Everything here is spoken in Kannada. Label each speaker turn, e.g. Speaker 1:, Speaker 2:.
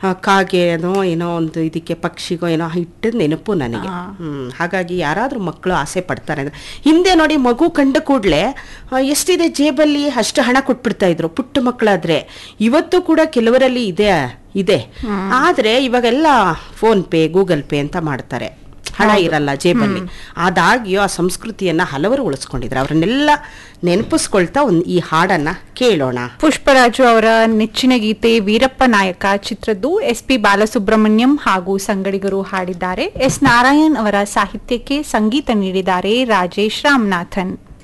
Speaker 1: ಕಾಗೆನೋ ಏನೋ ಒಂದು ಇದಕ್ಕೆ ಪಕ್ಷಿಗೋ ಏನೋ ಇಟ್ಟ ನೆನಪು ನನಗೆ. ಹಾಗಾಗಿ ಯಾರಾದರೂ ಮಕ್ಕಳು ಆಸೆ ಪಡ್ತಾರೆ ಅಂದ್ರೆ, ಹಿಂದೆ ನೋಡಿ ಮಗು ಕಂಡ ಕೂಡಲೇ ಎಷ್ಟಿದೆ ಜೇಬಲ್ಲಿ ಅಷ್ಟು ಹಣ ಕೊಟ್ಬಿಡ್ತಾ ಇದ್ರು ಪುಟ್ಟ ಮಕ್ಕಳಾದ್ರೆ. ಇವತ್ತು ಕೂಡ ಕೆಲವರಲ್ಲಿ ಇದೆ, ಆದ್ರೆ ಇವಾಗೆಲ್ಲ ಫೋನ್ ಪೇ ಗೂಗಲ್ ಪೇ ಅಂತ ಮಾಡ್ತಾರೆ, ಹಣ ಇರಲ್ಲ ಜೇಬಲ್ಲಿ. ಆದಾಗ್ಯೂ ಆ ಸಂಸ್ಕೃತಿಯನ್ನ ಹಲವರು ಉಳಿಸ್ಕೊಂಡಿದ್ರು. ಅವ್ರನ್ನೆಲ್ಲ ನೆನಪಿಸ್ಕೊಳ್ತಾ ಈ ಹಾಡನ್ನ ಕೇಳೋಣ.
Speaker 2: ಪುಷ್ಪರಾಜು ಅವರ ನೆಚ್ಚಿನ ಗೀತೆ ವೀರಪ್ಪ ನಾಯಕ ಚಿತ್ರದ್ದು SP ಬಾಲಸುಬ್ರಹ್ಮಣ್ಯಂ ಹಾಗೂ ಸಂಗಡಿಗರು ಹಾಡಿದ್ದಾರೆ. S ನಾರಾಯಣ್ ಅವರ ಸಾಹಿತ್ಯಕ್ಕೆ ಸಂಗೀತ ನೀಡಿದ್ದಾರೆ ರಾಜೇಶ್ ರಾಮನಾಥನ್.